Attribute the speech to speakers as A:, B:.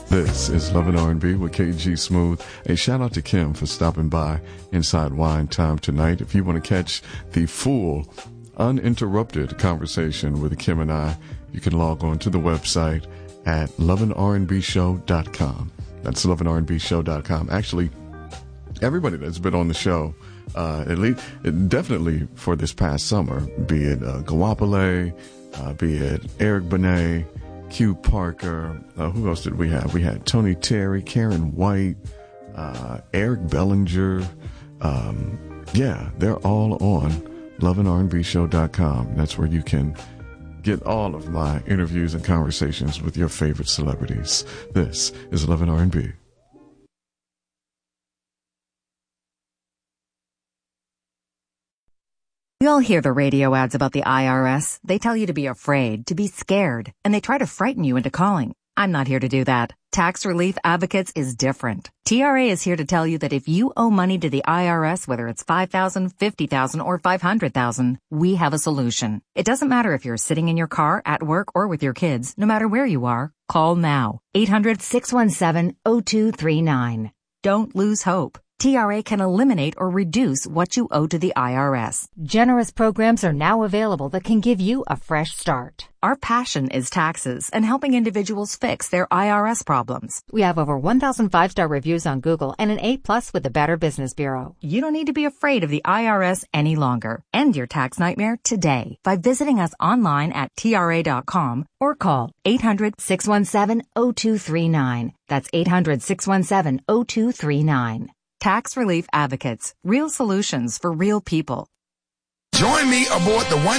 A: This is Love and R&B with KG Smooth. A shout out to Kim for stopping by Inside Wine Time tonight. If you want to catch the full, uninterrupted conversation with Kim and I, you can log on to the website at loveandrnbshow.com. That's loveandrnbshow.com. Actually, everybody that's been on the show, at least, definitely for this past summer, be it Gawapale, be it Eric Benet, Q Parker, who else did we have? We had Tony Terry, Karen White, Eric Bellinger. Yeah, they're all on loveandrnbshow.com. That's where you can get all of my interviews and conversations with your favorite celebrities. This is Love and R&B.
B: We all hear the radio ads about the IRS. They tell you to be afraid, to be scared, and they try to frighten you into calling. I'm not here to do that. Tax Relief Advocates is different. TRA is here to tell you that if you owe money to the IRS, whether it's $5,000, $50,000, or $500,000, we have a solution. It doesn't matter if you're sitting in your car, at work, or with your kids. No matter where you are, call now. 800-617-0239. Don't lose hope. TRA can eliminate or reduce what you owe to the IRS.
C: Generous programs are now available that can give you a fresh start.
B: Our passion is taxes and helping individuals fix their IRS problems.
C: We have over 1,000 5-star reviews on Google and an A+ with the Better Business Bureau.
B: You don't need to be afraid of the IRS any longer. End your tax nightmare today by visiting us online at TRA.com or call 800-617-0239. That's 800-617-0239. Tax Relief Advocates. Real solutions for real people.
D: Join me aboard the one